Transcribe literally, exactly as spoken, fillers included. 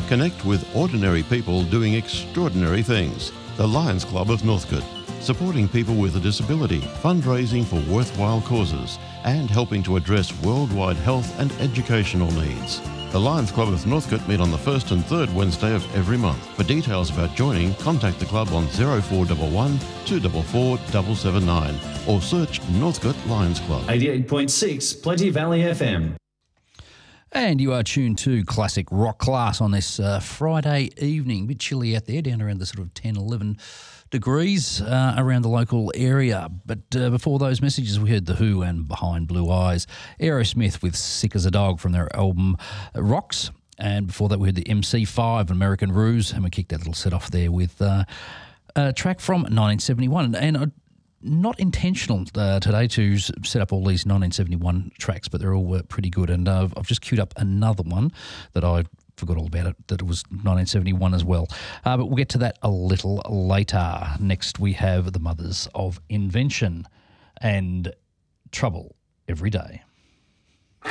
Connect with ordinary people doing extraordinary things. The Lions Club of Northcote, supporting people with a disability, fundraising for worthwhile causes, and helping to address worldwide health and educational needs. The Lions Club of Northcote meet on the first and third Wednesday of every month. For details about joining, contact the club on zero four one one, two four four, seven seven nine or search Northcote Lions Club. eighty-eight point six Plenty Valley F M. And you are tuned to Classic Rock Class on this uh, Friday evening. A bit chilly out there, down around the sort of ten, eleven degrees uh, around the local area. But uh, before those messages, we heard The Who and Behind Blue Eyes. Aerosmith with Sick as a Dog from their album uh, Rocks. And before that, we heard the M C five, American Ruse. And we kicked that little set off there with uh, a track from nineteen seventy-one. And uh, not intentional uh, today to s- set up all these nineteen seventy-one tracks, but they're all uh, pretty good. And uh, I've just queued up another one that I forgot all about it, that it was nineteen seventy-one as well. Uh, but we'll get to that a little later. Next, we have the Mothers of Invention and Trouble Every Day.